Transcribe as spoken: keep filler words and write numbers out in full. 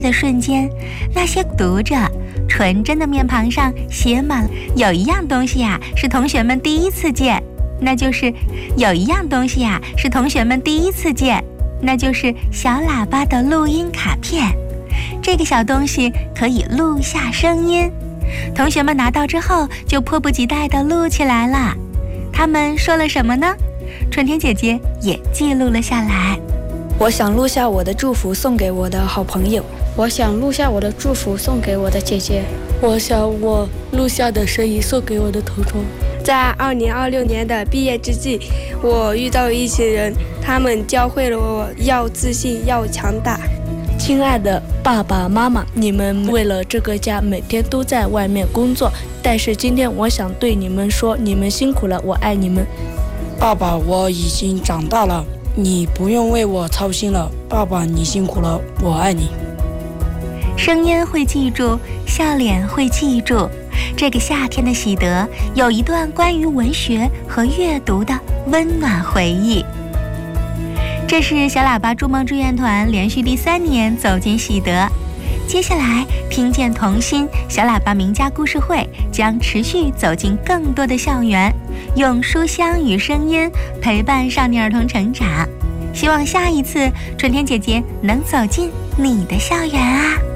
的瞬间，那些读者纯真的面庞上写满了有一样东西呀、啊，是同学们第一次见，那就是有一样东西呀、啊，是同学们第一次见，那就是小喇叭的录音卡片。这个小东西可以录下声音，同学们拿到之后就迫不及待地录起来了。他们说了什么呢？春天姐姐也记录了下来。 我想录下我的祝福送给我的好朋友， 我想录下我的祝福送给我的姐姐， 我想我录下的声音送给我的同桌。 在二零二六年的毕业之际，我遇到一群人，他们教会了我要自信，要强大。 亲爱的爸爸妈妈，你们为了这个家每天都在外面工作，但是今天我想对你们说，你们辛苦了，我爱你们。 爸爸，我已经长大了，你不用为我操心了。爸爸，你辛苦了，我爱你。 声音会记住，笑脸会记住。这个夏天的喜得有一段关于文学和阅读的温暖回忆。这是小喇叭筑梦志愿团连续第三年走进喜得。接下来听见童心小喇叭名家故事会将持续走进更多的校园，用书香与声音陪伴少年儿童成长。希望下一次春天姐姐能走进你的校园啊。